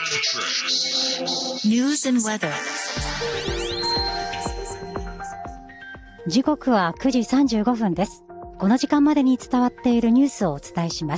News and weather. 時刻は9時35分です。この時間までに伝わっているニュースをお伝えします。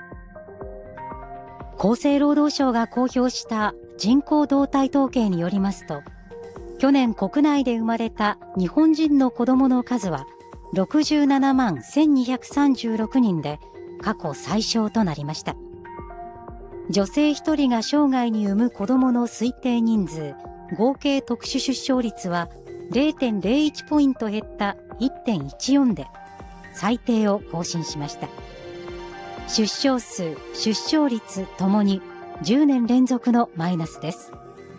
厚生労働省が公表した人口動態統計によりますと、去年国内で生まれた日本人の子どもの数は67万1236人で過去最少となりました。女性1人が生涯に産む子どもの推定人数、合計特殊出生率は 0.01 ポイント減った 1.14 で最低を更新しました。出生数、出生率ともに10年連続のマイナスです。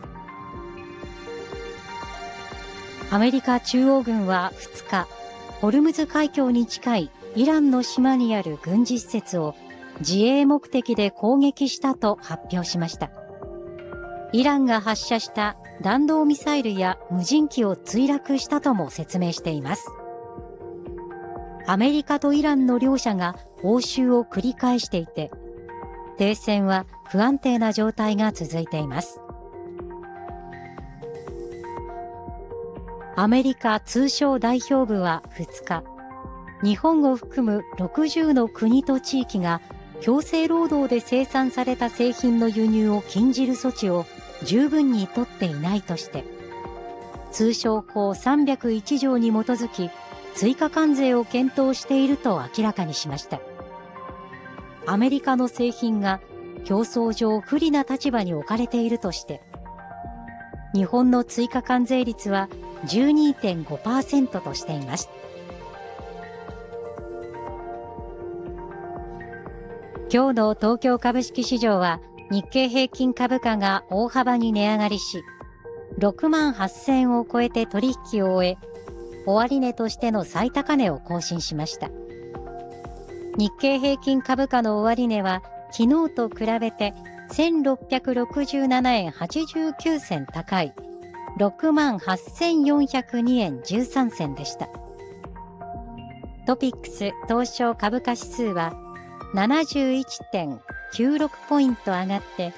アメリカ中央軍は2日、ホルムズ海峡に近いイランの島にある軍事施設を自衛目的で攻撃したと発表しました。イランが発射した弾道ミサイルや無人機を墜落したとも説明しています。アメリカとイランの両者が応酬を繰り返していて、停戦は不安定な状態が続いています。アメリカ通商代表部は2日、日本を含む60の国と地域が強制労働で生産された製品の輸入を禁じる措置を十分に取っていないとして、通商法301条に基づき追加関税を検討していると明らかにしました。アメリカの製品が競争上不利な立場に置かれているとして、日本の追加関税率は 12.5% としています。今日の東京株式市場は日経平均株価が大幅に値上がりし、6万8000円を超えて取引を終え、終値としての最高値を更新しました。日経平均株価の終値は昨日と比べて1667円89銭高い6万8402円13銭でした。トピックス東証株価指数は71.96 ポイント上がって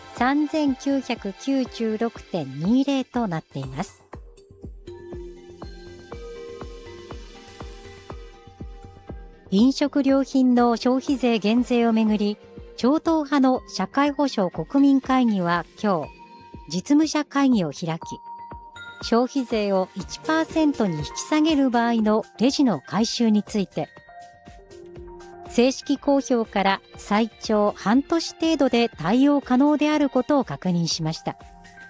3996.20 となっています。飲食料品の消費税減税をめぐり、超党派の社会保障国民会議は今日、実務者会議を開き、消費税を 1% に引き下げる場合のレジの回収について、正式公表から最長半年程度で対応可能であることを確認しました。